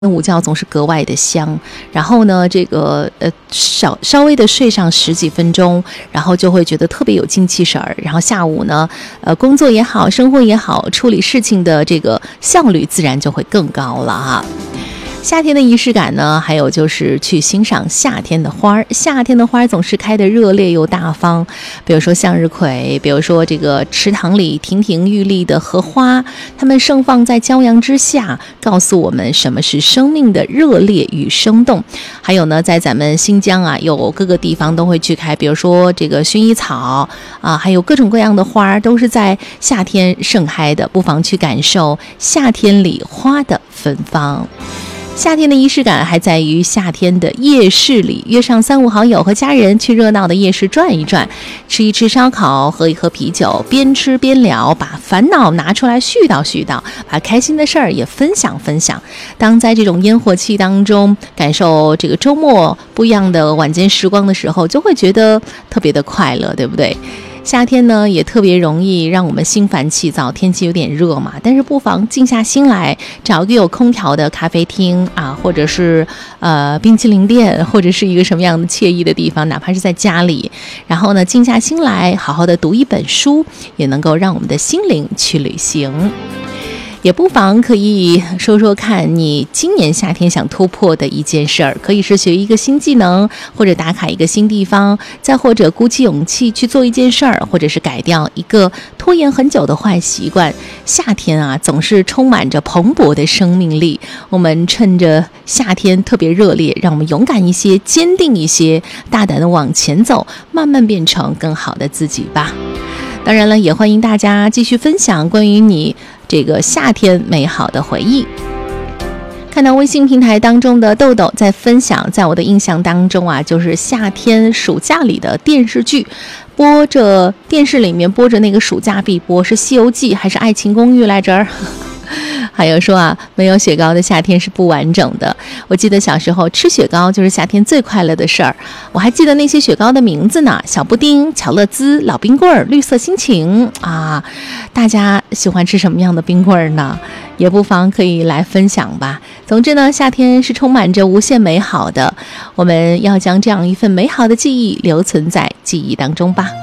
午觉总是格外的香，然后呢，稍微的睡上10几分钟，然后就会觉得特别有精气神儿。然后下午呢，工作也好，生活也好，处理事情的这个效率自然就会更高了哈。夏天的仪式感呢，还有就是去欣赏夏天的花儿。夏天的花儿总是开得热烈又大方，比如说向日葵，比如说这个池塘里亭亭玉立的荷花，它们盛放在骄阳之下，告诉我们什么是生命的热烈与生动。还有呢，在咱们新疆啊，有各个地方都会去开，比如说这个薰衣草啊，还有各种各样的花都是在夏天盛开的，不妨去感受夏天里花的芬芳。夏天的仪式感还在于夏天的夜市里，约上3、5好友和家人去热闹的夜市转一转，吃一吃烧烤，喝一喝啤酒，边吃边聊，把烦恼拿出来絮叨，把开心的事儿也分享。当在这种烟火气当中感受这个周末不一样的晚间时光的时候，就会觉得特别的快乐，对不对？夏天呢也特别容易让我们心烦气躁，天气有点热嘛，但是不妨静下心来，找一个有空调的咖啡厅啊，或者是冰淇淋店，或者是一个什么样的惬意的地方，哪怕是在家里，然后呢静下心来，好好的读一本书，也能够让我们的心灵去旅行。也不妨可以说说看你今年夏天想突破的一件事儿，可以是学一个新技能，或者打卡一个新地方，再或者鼓起勇气去做一件事儿，或者是改掉一个拖延很久的坏习惯。夏天啊，总是充满着蓬勃的生命力，我们趁着夏天特别热烈，让我们勇敢一些，坚定一些，大胆的往前走，慢慢变成更好的自己吧。当然了，也欢迎大家继续分享关于你这个夏天美好的回忆。看到微信平台当中的豆豆在分享，在我的印象当中啊，就是夏天暑假里的电视剧，电视里面播着那个暑假必播，是《西游记》还是《爱情公寓》来着？还有说啊，没有雪糕的夏天是不完整的。我记得小时候吃雪糕就是夏天最快乐的事儿。我还记得那些雪糕的名字呢，小布丁、巧乐兹、老冰棍儿、绿色心情啊。大家喜欢吃什么样的冰棍儿呢？也不妨可以来分享吧。总之呢，夏天是充满着无限美好的，我们要将这样一份美好的记忆留存在记忆当中吧。